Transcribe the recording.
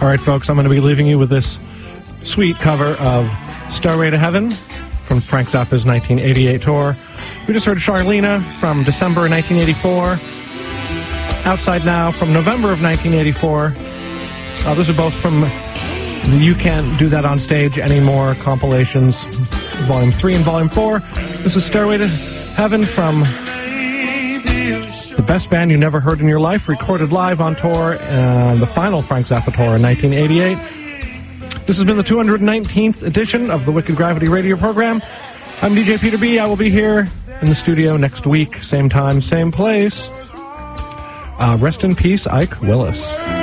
All right, folks, I'm going to be leaving you with this sweet cover of Stairway to Heaven from Frank Zappa's 1988 tour. We just heard Charlena from December 1984. Outside Now from November of 1984. Those are both from the You Can't Do That on Stage Anymore compilations, Volume 3 and Volume 4. This is Stairway to Heaven from the best band you never heard in your life, recorded live on tour, the final Frank Zappa tour in 1988. This has been the 219th edition of the Wicked Gravity Radio program. I'm DJ Peter B. I will be here in the studio next week, same time, same place. Rest in peace, Ike Willis.